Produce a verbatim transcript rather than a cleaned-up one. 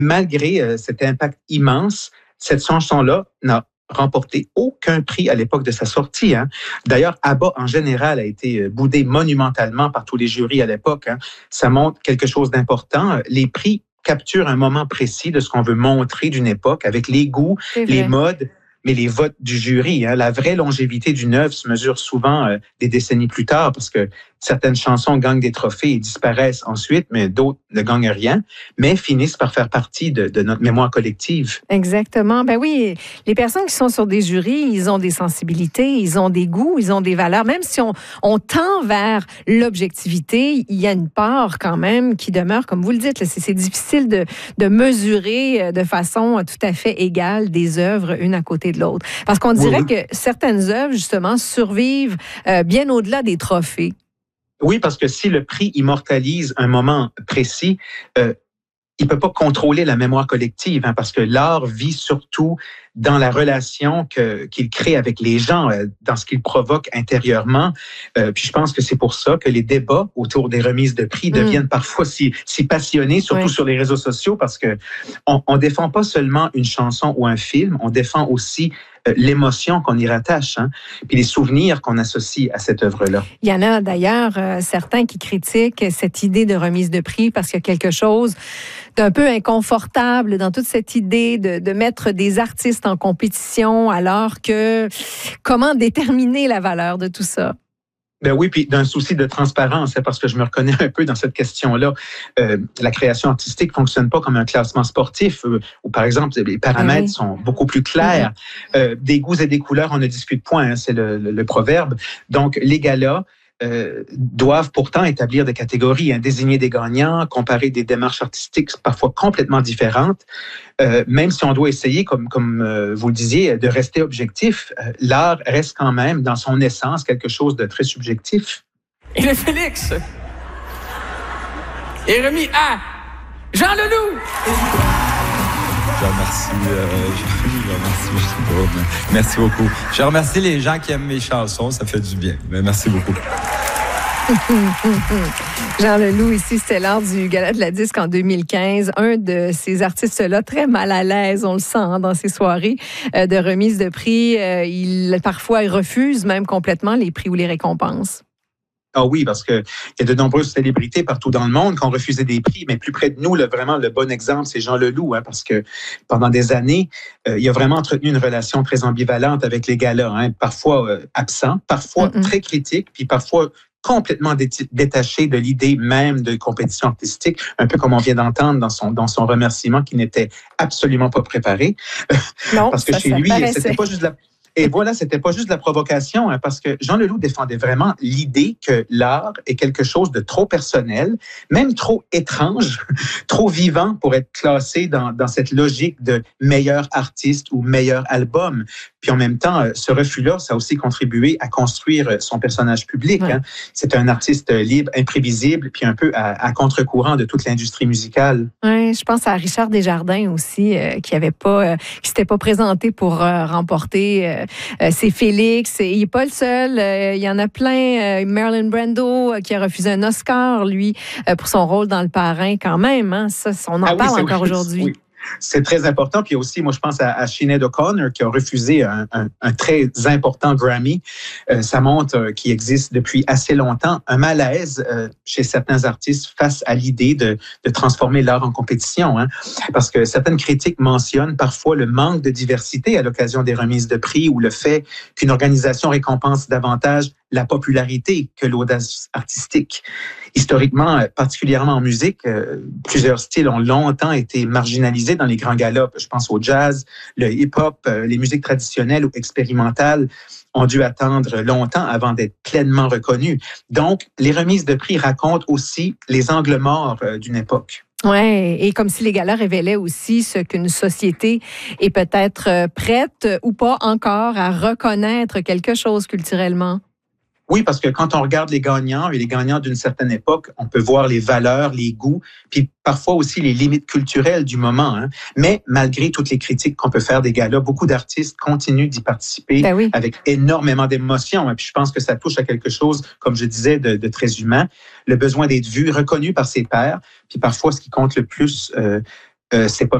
Malgré euh, cet impact immense, cette chanson-là n'a remporté aucun prix à l'époque de sa sortie. Hein. D'ailleurs, ABBA, en général, a été boudé monumentalement par tous les jurys à l'époque. Hein. Ça montre quelque chose d'important. Les prix capturent un moment précis de ce qu'on veut montrer d'une époque, avec les goûts, les modes, mais les votes du jury. Hein. La vraie longévité d'une œuvre se mesure souvent euh, des décennies plus tard, parce que certaines chansons gagnent des trophées et disparaissent ensuite, mais d'autres ne gagnent rien, mais finissent par faire partie de, de notre mémoire collective. Exactement. Ben oui, les personnes qui sont sur des jurys, ils ont des sensibilités, ils ont des goûts, ils ont des valeurs. Même si on, on tend vers l'objectivité, il y a une part quand même qui demeure, comme vous le dites, là, c'est, c'est difficile de, de mesurer de façon tout à fait égale des œuvres une à côté de l'autre. Parce qu'on dirait oui. que certaines œuvres, justement, survivent euh, bien au-delà des trophées. Oui, parce que si le prix immortalise un moment précis, euh, il ne peut pas contrôler la mémoire collective, hein, parce que l'art vit surtout dans la relation que, qu'il crée avec les gens, euh, dans ce qu'il provoque intérieurement. Euh, puis je pense que c'est pour ça que les débats autour des remises de prix mmh. deviennent parfois si, si passionnés, surtout oui. sur les réseaux sociaux, parce que on, on défend pas seulement une chanson ou un film, on défend aussi euh, l'émotion qu'on y rattache, hein, puis les souvenirs qu'on associe à cette œuvre-là. Il y en a d'ailleurs euh, certains qui critiquent cette idée de remise de prix parce qu'il y a quelque chose d'un peu inconfortable dans toute cette idée de, de mettre des artistes en compétition, alors que comment déterminer la valeur de tout ça? Ben oui, puis d'un souci de transparence, parce que je me reconnais un peu dans cette question-là. Euh, la création artistique fonctionne pas comme un classement sportif euh, où, par exemple, les paramètres oui. sont beaucoup plus clairs. Mm-hmm. Euh, des goûts et des couleurs, on ne discute point, hein, c'est le, le, le proverbe. Donc, les galas Euh, doivent pourtant établir des catégories, hein, désigner des gagnants, comparer des démarches artistiques parfois complètement différentes. Euh, même si on doit essayer, comme, comme euh, vous le disiez, de rester objectif, euh, l'art reste quand même, dans son essence, quelque chose de très subjectif. Et le Félix est remis à Jean Leloup. Je remercie, euh, je, je remercie, je sais pas, mais merci beaucoup. Je remercie les gens qui aiment mes chansons, ça fait du bien. Mais merci beaucoup. Jean Leloup, ici, c'était lors du Gala de la Disque en deux mille quinze. Un de ces artistes-là, très mal à l'aise, on le sent hein, dans ces soirées euh, de remise de prix. Euh, il, parfois, il refuse même complètement les prix ou les récompenses. Ah oui, parce que il y a de nombreuses célébrités partout dans le monde qui ont refusé des prix, mais plus près de nous, là, vraiment, le bon exemple, c'est Jean Leloup, hein, parce que pendant des années, euh, il a vraiment entretenu une relation très ambivalente avec les galas, hein, parfois euh, absent, parfois mm-hmm. très critique, puis parfois complètement détaché de l'idée même de compétition artistique, un peu comme on vient d'entendre dans son, dans son remerciement qui n'était absolument pas préparé. Non, parce que ça, chez ça lui, paraissait. c'était pas juste la... Et voilà, c'était pas juste de la provocation, hein, parce que Jean Leloup défendait vraiment l'idée que l'art est quelque chose de trop personnel, même trop étrange, trop vivant pour être classé dans, dans cette logique de meilleur artiste ou meilleur album. Puis en même temps, ce refus-là, ça a aussi contribué à construire son personnage public. Ouais. Hein. C'est un artiste libre, imprévisible, puis un peu à, à contre-courant de toute l'industrie musicale. Oui, je pense à Richard Desjardins aussi, euh, qui avait pas, euh, qui s'était pas présenté pour euh, remporter. Euh, euh, c'est Félix, et il n'est pas le seul. Euh, il y en a plein. Euh, Marlon Brando, euh, qui a refusé un Oscar, lui, euh, pour son rôle dans Le Parrain, quand même. Hein. Ça, on en ah parle oui, encore oui, aujourd'hui. Oui. C'est très important. Puis aussi, moi, je pense à, à Sinéad O'Connor qui a refusé un, un, un très important Grammy. Euh, ça montre euh, qu'il existe depuis assez longtemps un malaise euh, chez certains artistes face à l'idée de, de transformer l'art en compétition. Hein. Parce que certaines critiques mentionnent parfois le manque de diversité à l'occasion des remises de prix ou le fait qu'une organisation récompense davantage la popularité que l'audace artistique. Historiquement, particulièrement en musique, euh, plusieurs styles ont longtemps été marginalisés dans les grands galas. Je pense au jazz, le hip-hop, euh, les musiques traditionnelles ou expérimentales ont dû attendre longtemps avant d'être pleinement reconnus. Donc, les remises de prix racontent aussi les angles morts euh, d'une époque. Oui, et comme si les galas révélaient aussi ce qu'une société est peut-être prête ou pas encore à reconnaître quelque chose culturellement. Oui, parce que quand on regarde les gagnants et les gagnants d'une certaine époque, on peut voir les valeurs, les goûts, puis parfois aussi les limites culturelles du moment. Hein. Mais malgré toutes les critiques qu'on peut faire des galas, beaucoup d'artistes continuent d'y participer ben oui. avec énormément d'émotion. Et puis je pense que ça touche à quelque chose, comme je disais, de, de très humain. Le besoin d'être vu, reconnu par ses pairs. Puis parfois, ce qui compte le plus, euh, euh, c'est pas